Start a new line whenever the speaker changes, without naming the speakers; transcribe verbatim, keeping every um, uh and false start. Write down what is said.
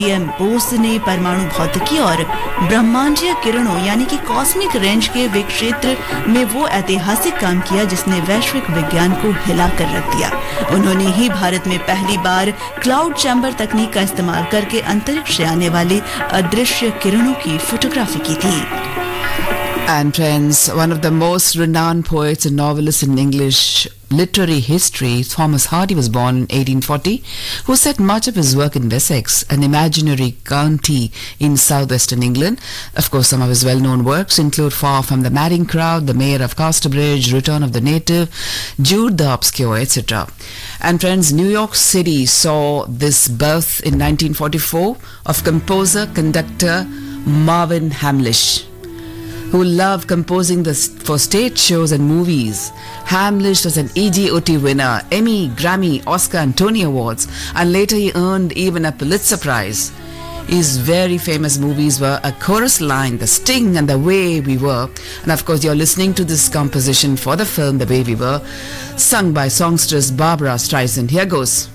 M Bose ने परमाणु भौतिकी और ब्रह्मांडीय किरणों यानी कि कॉस्मिक रेंज के विक्षेत्र में वो ऐतिहासिक काम किया जिसने वैश्विक विज्ञान को हिला कर रख दिया। उन्होंने ही भारत में पहली बार क्लाउड चैम्बर तकनीक का इस्तेमाल करके अंतरिक्ष से आने वाली अदृश्य किरणों की फोटोग्राफी की थी।
And friends, one of the most renowned poets and novelists in English literary history, Thomas Hardy, was born in eighteen forty, who set much of his work in Wessex, an imaginary county in southwestern England. Of course, some of his well-known works include Far from the Madding Crowd, The Mayor of Casterbridge, Return of the Native, Jude the Obscure, et cetera. And friends, New York City saw this birth in nineteen forty-four of composer, conductor Marvin Hamlisch, who loved composing the, for stage shows and movies. Hamlisch was an E G O T winner, Emmy, Grammy, Oscar and Tony Awards, and later he earned even a Pulitzer Prize. His very famous movies were A Chorus Line, The Sting and The Way We Were. And of course you're listening to this composition for the film The Way We Were, sung by songstress Barbara Streisand. Here goes.